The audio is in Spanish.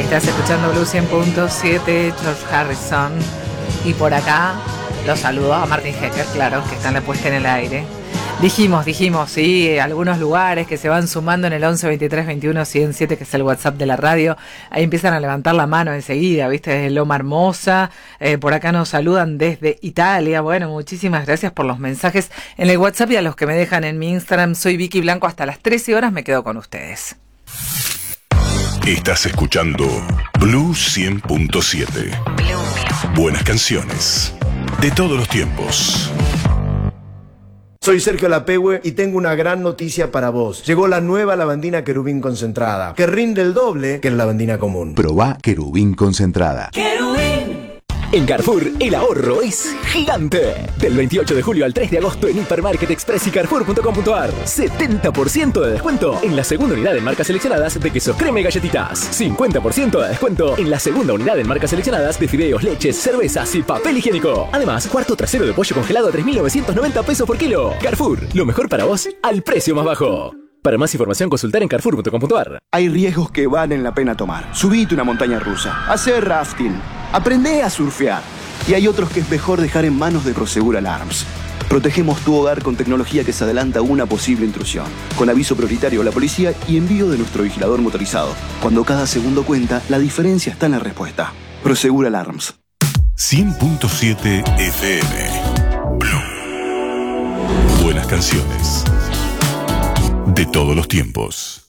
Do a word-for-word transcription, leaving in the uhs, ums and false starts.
Estás escuchando Blue cien punto siete, George Harrison. Y por acá los saludo a Martin Hecker, claro, que está en la puesta en el aire. Dijimos, dijimos, sí, algunos lugares que se van sumando en el once veintitrés veintiuno cien siete, que es el WhatsApp de la radio. Ahí empiezan a levantar la mano enseguida, ¿viste? Desde Loma Hermosa. Eh, por acá nos saludan desde Italia. Bueno, muchísimas gracias por los mensajes en el WhatsApp y a los que me dejan en mi Instagram. Soy Vicky Blanco. Hasta las trece horas me quedo con ustedes. Estás escuchando Blue cien punto siete. Buenas canciones de todos los tiempos. Soy Sergio Lapehue y tengo una gran noticia para vos. Llegó la nueva lavandina Querubín concentrada, que rinde el doble que la lavandina común. Probá Querubín concentrada. ¡Querubín! En Carrefour, el ahorro es gigante. Del veintiocho de julio al tres de agosto en Hipermarket Express y Carrefour punto com punto ar. setenta por ciento de descuento en la segunda unidad en marcas seleccionadas de queso crema y galletitas. cincuenta por ciento de descuento en la segunda unidad en marcas seleccionadas de fideos, leches, cervezas y papel higiénico. Además, cuarto trasero de pollo congelado a tres mil novecientos noventa pesos por kilo. Carrefour, lo mejor para vos al precio más bajo. Para más información, consultar en Carrefour punto com punto ar. Hay riesgos que valen la pena tomar. Subite una montaña rusa, hacer rafting, aprendé a surfear. Y hay otros que es mejor dejar en manos de Prosegur Alarms. Protegemos tu hogar con tecnología que se adelanta a una posible intrusión, con aviso prioritario a la policía y envío de nuestro vigilador motorizado. Cuando cada segundo cuenta, la diferencia está en la respuesta. Prosegur Alarms. cien punto siete F M. Blue. Buenas canciones de todos los tiempos.